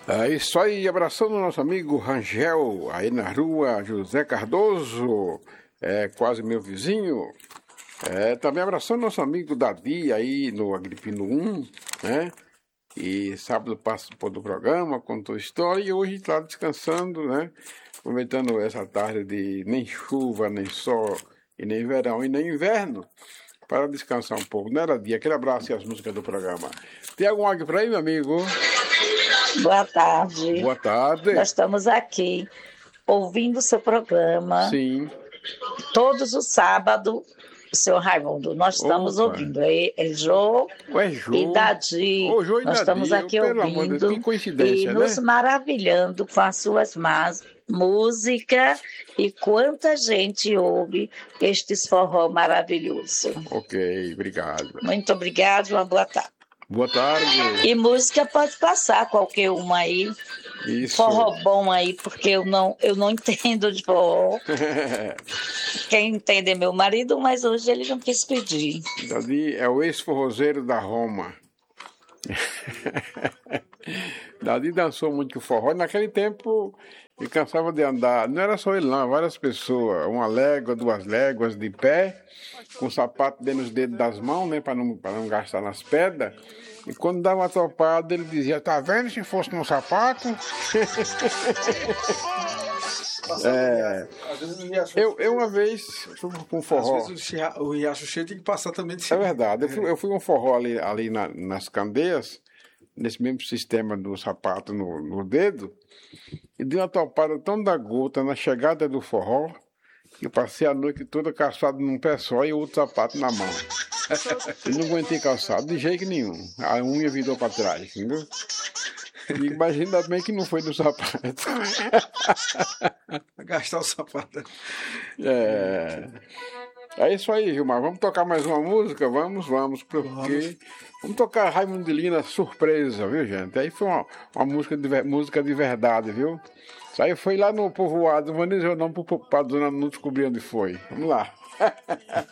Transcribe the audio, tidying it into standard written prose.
É isso aí, abraçando o nosso amigo Rangel, aí na rua José Cardoso, quase meu vizinho. Também abraçando nosso amigo Davi aí no Agripino 1, né? E sábado participou do programa, contou história e hoje está descansando, né? Aproveitando essa tarde de nem chuva, nem sol, e nem verão, e nem inverno, para descansar um pouco. Não era dia. Aquele abraço e as músicas do programa. Tem algum áudio para aí, meu amigo? Boa tarde. Boa tarde. Nós estamos aqui ouvindo o seu programa. Sim. Todos os sábados, senhor Raimundo, nós estamos ouvindo. Jô e Dadi. Jô e nós Dadi, estamos aqui pelo amor de ouvindo Deus, que coincidência, e nos né? maravilhando com as suas músicas e quanta gente ouve estes forró maravilhoso. Ok, obrigado. Muito obrigado, uma boa tarde. Boa tarde. E música pode passar, qualquer uma aí. Isso. Forró bom aí, porque eu não entendo de forró. Quem entende é meu marido, mas hoje ele não quis pedir. Dadi é o ex-forrozeiro da Roma. Dadi dançou muito forró. Naquele tempo ele cansava de andar. Não era só ele não, várias pessoas. 1 légua, 2 léguas de pé, com sapato dentro dos dedos das mãos, né, para não gastar nas pedras. E quando dava uma topada, ele dizia: tá vendo se fosse no sapato? Eu uma vez fui com um forró. Às vezes o riacho cheio tem que passar também de É verdade. Eu fui um forró ali nas Candeias, nesse mesmo sistema do sapato no dedo, e dei uma topada tão da gota na chegada do forró, que eu passei a noite toda calçado num pé só e outro sapato na mão. Eu não aguentei calçado de jeito nenhum. A unha virou para trás, entendeu? E imagina bem que não foi no sapato. Gastar o sapato. É isso aí, Gilmar. Vamos tocar mais uma música? Vamos, porque... Vamos tocar Raimundo de Lina, Surpresa, viu, gente? Aí foi uma música de verdade, viu? Isso aí foi lá no povoado, não vou nem dizer o nome para a dona não descobrir onde foi. Vamos lá.